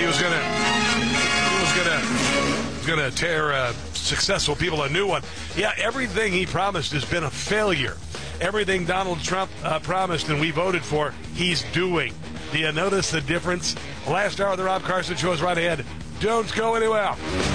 he was gonna tear successful people a new one. Yeah, everything he promised has been a failure. Everything Donald Trump promised and we voted for, he's doing. Do you notice the difference? The last hour of the Rob Carson Show is right ahead. Don't go anywhere.